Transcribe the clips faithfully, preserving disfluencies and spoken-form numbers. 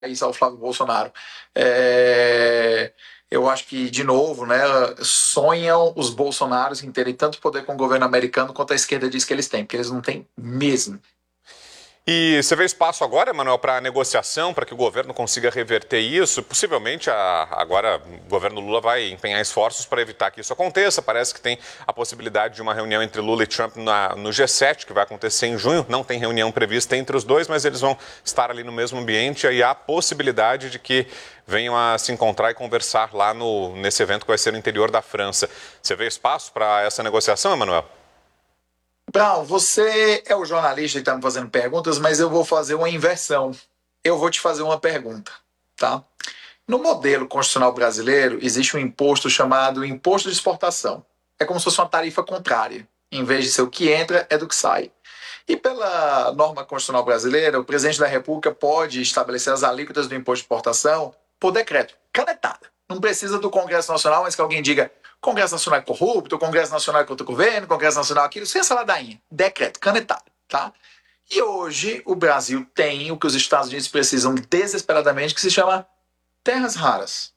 isso ao Flávio Bolsonaro. É, eu acho que, de novo, né, sonham os bolsonaros em terem tanto poder com o governo americano quanto a esquerda diz que eles têm, porque eles não têm mesmo. E você vê espaço agora, Manuel, para negociação, para que o governo consiga reverter isso? Possivelmente, a, agora, o governo Lula vai empenhar esforços para evitar que isso aconteça. Parece que tem a possibilidade de uma reunião entre Lula e Trump na, no G sete, que vai acontecer em junho. Não tem reunião prevista entre os dois, mas eles vão estar ali no mesmo ambiente. E há a possibilidade de que venham a se encontrar e conversar lá no, nesse evento que vai ser no interior da França. Você vê espaço para essa negociação, Manuel? Brown, você é o jornalista que está me fazendo perguntas, mas eu vou fazer uma inversão. Eu vou te fazer uma pergunta, tá? No modelo constitucional brasileiro, existe um imposto chamado imposto de exportação. É como se fosse uma tarifa contrária. Em vez de ser o que entra, é do que sai. E pela norma constitucional brasileira, o presidente da República pode estabelecer as alíquotas do imposto de exportação por decreto, canetada. Não precisa do Congresso Nacional, mas que alguém diga Congresso Nacional é corrupto, Congresso Nacional é contra o governo, Congresso Nacional aquilo, sem essa ladainha. Decreto, canetado, tá? E hoje o Brasil tem o que os Estados Unidos precisam desesperadamente, que se chama terras raras.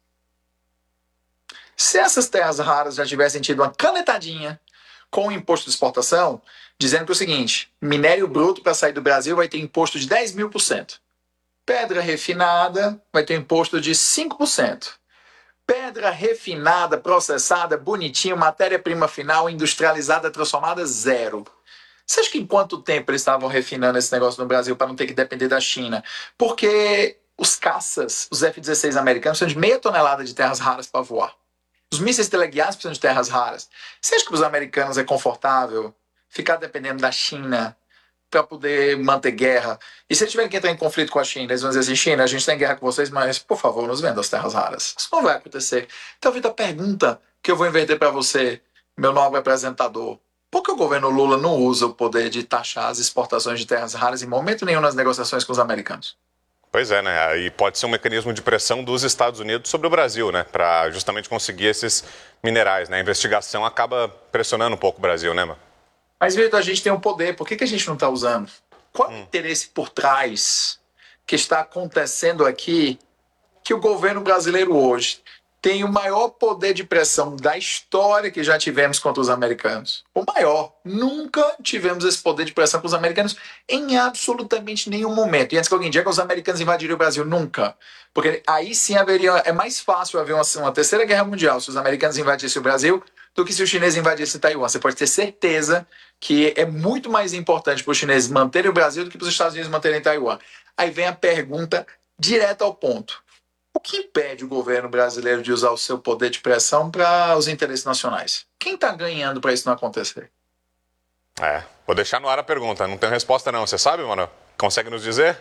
Se essas terras raras já tivessem tido uma canetadinha com o imposto de exportação, dizendo que é o seguinte, minério bruto para sair do Brasil vai ter imposto de dez mil por cento. Pedra refinada vai ter imposto de cinco por cento. Pedra refinada, processada, bonitinho, matéria-prima final, industrializada, transformada, zero. Você acha que em quanto tempo eles estavam refinando esse negócio no Brasil para não ter que depender da China? Porque os caças, os F dezesseis americanos, precisam de meia tonelada de terras raras para voar. Os mísseis teleguiados precisam de terras raras. Você acha que para os americanos é confortável ficar dependendo da China para poder manter guerra? E se eles tiverem que entrar em conflito com a China, eles vão dizer assim, China, a gente está em guerra com vocês, mas, por favor, nos vendam as terras raras. Isso não vai acontecer. Então, Vitor, a pergunta que eu vou inverter para você, meu nobre apresentador, por que o governo Lula não usa o poder de taxar as exportações de terras raras em momento nenhum nas negociações com os americanos? Pois é, né? E pode ser um mecanismo de pressão dos Estados Unidos sobre o Brasil, né? Para justamente conseguir esses minerais, né? A investigação acaba pressionando um pouco o Brasil, né, mano? Mas, Vitor, a gente tem um poder, por que, que a gente não está usando? Qual é o interesse por trás que está acontecendo aqui que o governo brasileiro hoje tem o maior poder de pressão da história que já tivemos contra os americanos? O maior. Nunca tivemos esse poder de pressão com os americanos em absolutamente nenhum momento. E antes que alguém diga que os americanos invadiriam o Brasil, nunca. Porque aí sim haveria, é mais fácil haver uma, uma terceira guerra mundial se os americanos invadissem o Brasil do que se os chineses invadissem Taiwan. Você pode ter certeza que é muito mais importante para os chineses manterem o Brasil do que para os Estados Unidos manterem Taiwan. Aí vem a pergunta direta ao ponto. O que impede o governo brasileiro de usar o seu poder de pressão para os interesses nacionais? Quem está ganhando para isso não acontecer? É, vou deixar no ar a pergunta. Não tenho resposta não. Você sabe, mano? Consegue nos dizer?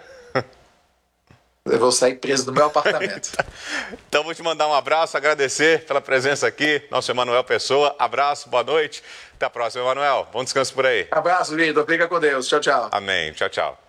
Eu vou sair preso do meu apartamento. Então vou te mandar um abraço, agradecer pela presença aqui, nosso Emanuel Pessoa. Abraço, boa noite. Até a próxima, Emanuel. Bom descanso por aí. Abraço, Vitor. Fica com Deus. Tchau, tchau. Amém. Tchau, tchau.